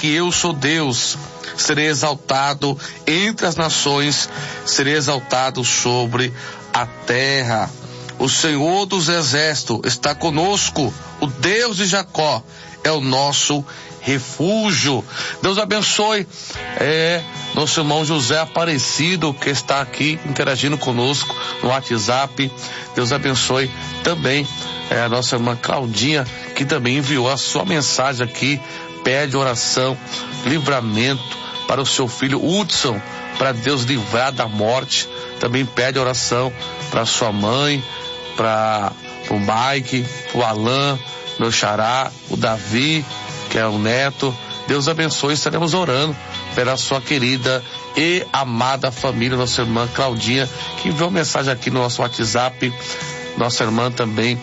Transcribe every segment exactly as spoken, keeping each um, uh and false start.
que eu sou Deus. Serei exaltado entre as nações, serei exaltado sobre a terra. O Senhor dos Exércitos está conosco, o Deus de Jacó é o nosso refúgio. Deus abençoe é, nosso irmão José Aparecido, que está aqui interagindo conosco no WhatsApp. Deus abençoe também é, a nossa irmã Claudinha, que também enviou a sua mensagem aqui, pede oração, livramento para o seu filho Hudson, para Deus livrar da morte. Também pede oração para sua mãe, para o Mike, o Alan, meu xará, o Davi, que é o neto. Deus abençoe, estaremos orando pela sua querida e amada família, nossa irmã Claudinha, que enviou mensagem aqui no nosso WhatsApp. Nossa irmã também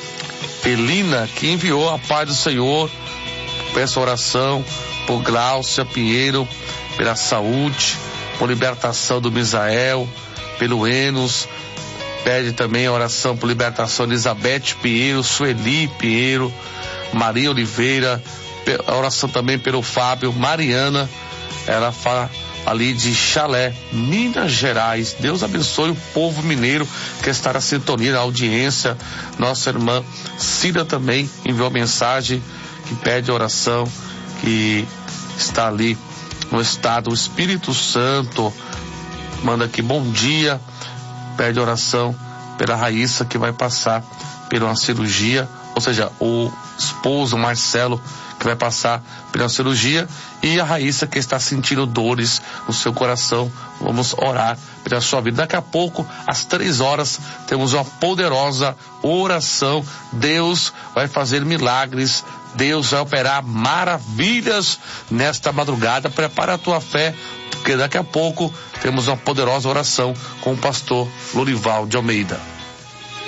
Elina, que enviou a paz do Senhor. Peço oração por Glaucia Pinheiro, pela saúde, por libertação do Misael, pelo Enos. Pede também a oração por libertação de Elizabeth Pinheiro, Sueli Pinheiro, Maria Oliveira. A oração também pelo Fábio, Mariana, ela fala ali de Chalé, Minas Gerais. Deus abençoe o povo mineiro que está na sintonia, na audiência. Nossa irmã Cida também enviou mensagem que pede oração, que está ali no estado. O Espírito Santo manda aqui bom dia, pede oração pela Raíssa, que vai passar por uma cirurgia, ou seja, o esposo Marcelo, que vai passar pela cirurgia, e a Raíssa, que está sentindo dores no seu coração. Vamos orar pela sua vida. Daqui a pouco, às três horas, temos uma poderosa oração. Deus vai fazer milagres, Deus vai operar maravilhas nesta madrugada. Prepara a tua fé, porque daqui a pouco temos uma poderosa oração com o pastor Lorival de Almeida.